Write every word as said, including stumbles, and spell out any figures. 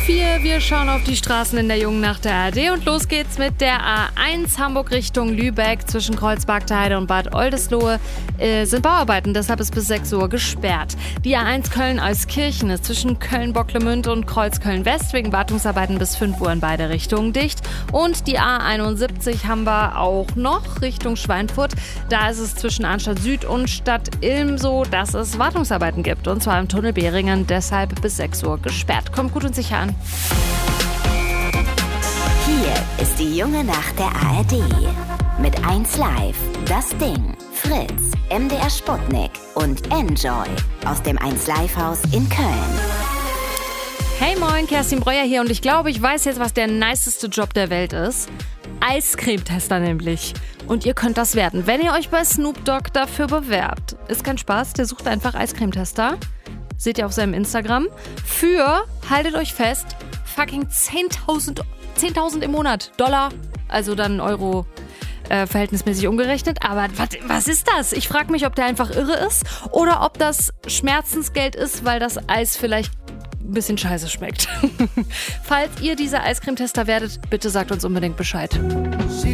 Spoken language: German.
vier, wir schauen auf die Straßen in der jungen Nacht der A R D und los geht's mit der A eins Hamburg Richtung Lübeck. Zwischen Kreuzberg-Heide und Bad Oldesloe äh, sind Bauarbeiten, deshalb ist bis sechs Uhr gesperrt. Die A eins Köln-Euskirchen ist zwischen Köln-Bocklemünd und Kreuz-Köln-West wegen Wartungsarbeiten bis fünf Uhr in beide Richtungen dicht. Und die A einundsiebzig haben wir auch noch Richtung Schweinfurt. Da ist es zwischen Arnstadt Süd und Stadt Ilm so, dass es Wartungsarbeiten gibt. Und zwar im Tunnel Behringen, deshalb bis sechs Uhr gesperrt. Kommt gut und sicher an. Hier ist die junge Nacht der A R D. Mit eins Live, Das Ding, Fritz, M D R Sputnik und Enjoy aus dem eins Live Haus in Köln. Hey moin, Kerstin Breuer hier und ich glaube, ich weiß jetzt, was der niceste Job der Welt ist. Eiscremetester nämlich. Und ihr könnt das werden, wenn ihr euch bei Snoop Dogg dafür bewerbt. Ist kein Spaß, der sucht einfach Eiscremetester. Seht ihr auf seinem Instagram. Für, haltet euch fest, fucking zehntausend im Monat. Dollar, also dann Euro äh, verhältnismäßig umgerechnet. Aber was, was ist das? Ich frage mich, ob der einfach irre ist oder ob das Schmerzensgeld ist, weil das Eis vielleicht ein bisschen scheiße schmeckt. Falls ihr dieser Eiscremetester werdet, bitte sagt uns unbedingt Bescheid.